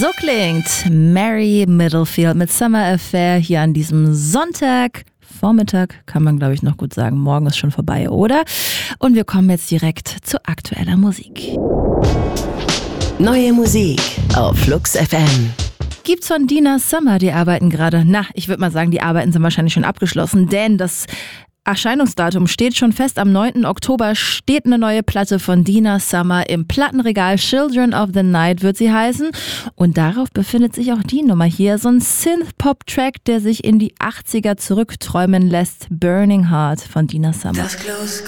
So klingt Mary Middlefield mit Summer Affair hier an diesem Sonntag. Vormittag kann man, glaube ich, noch gut sagen. Morgen ist schon vorbei, oder? Und wir kommen jetzt direkt zu aktueller Musik. Neue Musik auf Flux FM. Gibt's von Dina Summer, die arbeiten gerade. Ich würde mal sagen, die Arbeiten sind wahrscheinlich schon abgeschlossen, denn das Erscheinungsdatum steht schon fest. Am 9. Oktober steht eine neue Platte von Dina Summer im Plattenregal. Children of the Night wird sie heißen. Und darauf befindet sich auch die Nummer hier. So ein Synth-Pop-Track, der sich in die 80er zurückträumen lässt. Burning Heart von Dina Summer.